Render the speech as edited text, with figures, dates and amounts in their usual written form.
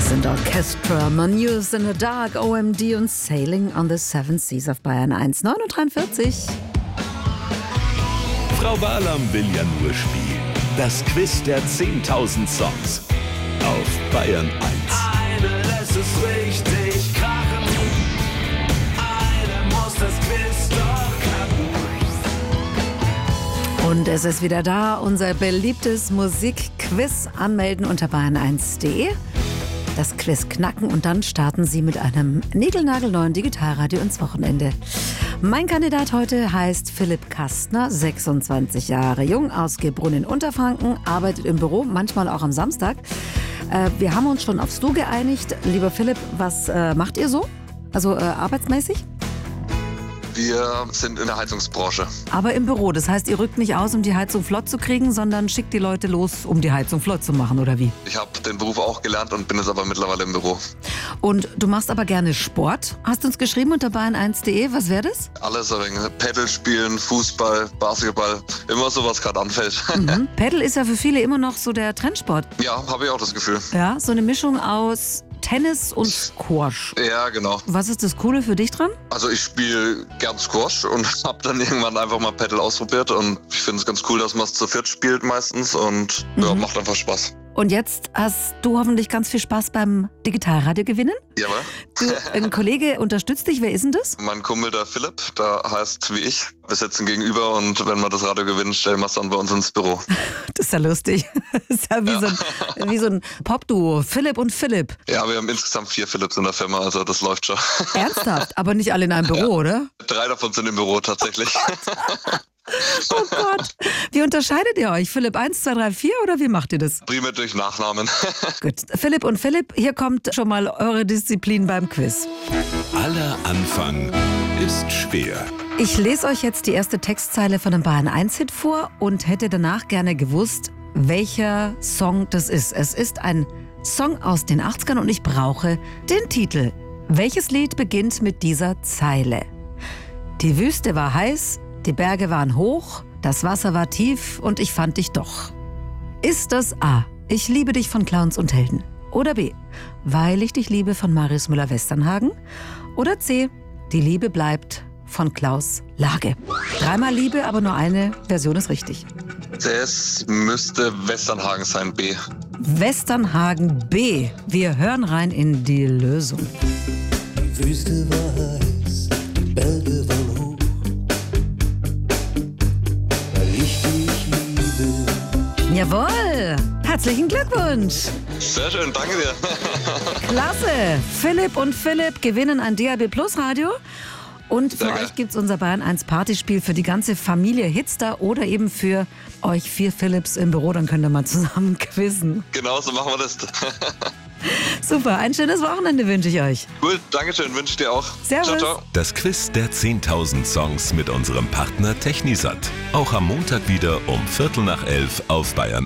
sind Orchestra, Menus in the Dark, OMD und Sailing on the Seven Seas auf Bayern 1, 9:43 Uhr. Frau Barlam will ja nur spielen. Das Quiz der 10.000 Songs auf Bayern 1. Eine lässt es richtig krachen. Eine muss das Quiz doch knacken. Und es ist wieder da, unser beliebtes Musikquiz. Anmelden unter bayern1.de. Das Quiz knacken und dann starten Sie mit einem niegelnagelneuen Digitalradio ins Wochenende. Mein Kandidat heute heißt Philipp Kastner, 26 Jahre jung, aus Gebrunn in Unterfranken, arbeitet im Büro, manchmal auch am Samstag. Wir haben uns schon aufs Du geeinigt. Lieber Philipp, was macht ihr so? Also arbeitsmäßig? Wir sind in der Heizungsbranche. Aber im Büro, das heißt, ihr rückt nicht aus, um die Heizung flott zu kriegen, sondern schickt die Leute los, um die Heizung flott zu machen, oder wie? Ich habe den Beruf auch gelernt und bin jetzt aber mittlerweile im Büro. Und du machst aber gerne Sport. Hast du uns geschrieben unter bayern1.de, was wäre das? Alles ein wenig. Paddle spielen, Fußball, Basketball, immer so, was gerade anfällt. Paddle ist ja für viele immer noch so der Trendsport. Ja, habe ich auch das Gefühl. Ja, so eine Mischung aus Tennis und Squash. Ja, genau. Was ist das Coole für dich dran? Also ich spiele gern Squash und habe dann irgendwann einfach mal Paddle ausprobiert und ich finde es ganz cool, dass man es zu viert spielt meistens und ja, macht einfach Spaß. Und jetzt hast du hoffentlich ganz viel Spaß beim Digitalradio gewinnen. Jawohl. Ein Kollege unterstützt dich, wer ist denn das? Mein Kumpel, der Philipp, der heißt wie ich. Wir sitzen gegenüber und wenn wir das Radio gewinnen, stellen wir es dann bei uns ins Büro. Das ist ja lustig. Das ist ja wie so ein Popduo. Philipp und Philipp. Ja, wir haben insgesamt 4 Philipps in der Firma, also das läuft schon. Ernsthaft? Aber nicht alle in einem Büro, oder? 3 davon sind im Büro tatsächlich. Oh Gott. Wie unterscheidet ihr euch? Philipp 1, 2, 3, 4 oder wie macht ihr das? Primär durch Nachnamen. Gut. Philipp und Philipp, hier kommt schon mal eure Disziplin beim Quiz. Aller Anfang ist schwer. Ich lese euch jetzt die erste Textzeile von einem Bayern 1-Hit vor und hätte danach gerne gewusst, welcher Song das ist. Es ist ein Song aus den 80ern und ich brauche den Titel. Welches Lied beginnt mit dieser Zeile? Die Wüste war heiß, die Berge waren hoch, das Wasser war tief und ich fand dich doch. Ist das A, Ich liebe dich von Clowns und Helden? Oder B, Weil ich dich liebe von Marius Müller-Westernhagen? Oder C, Die Liebe bleibt von Klaus Lage? 3-mal Liebe, aber nur eine Version ist richtig. Das müsste Westernhagen sein, B. Westernhagen B. Wir hören rein in die Lösung. Die Wüste war heiß, die Berge waren hoch. Weil ich dich liebe. Jawohl! Herzlichen Glückwunsch! Sehr schön, danke dir. Klasse! Philipp und Philipp gewinnen ein DAB Plus Radio. Und für Danke. euch gibt es unser Bayern 1 Partyspiel für die ganze Familie Hitster oder eben für euch 4 Philipps im Büro. Dann könnt ihr mal zusammen quizzen. Genau so machen wir das. Super, ein schönes Wochenende wünsche ich euch. Cool, danke schön, wünsche ich dir auch. Servus. Ciao, ciao. Das Quiz der 10.000 Songs mit unserem Partner Technisat. Auch am Montag wieder um 11:45 auf Bayern